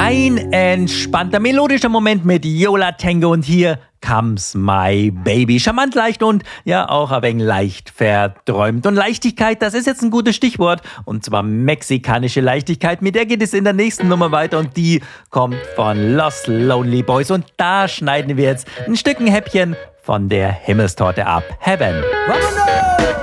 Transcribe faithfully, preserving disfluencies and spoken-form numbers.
Ein entspannter, melodischer Moment mit Yo La Tengo und hier Comes My Baby. Charmant, leicht und ja auch ein wenig leicht verträumt. Und Leichtigkeit, das ist jetzt ein gutes Stichwort. Und zwar mexikanische Leichtigkeit. Mit der geht es in der nächsten Nummer weiter und die kommt von Los Lonely Boys. Und da schneiden wir jetzt ein Stück ein Häppchen von der Himmelstorte ab. Heaven.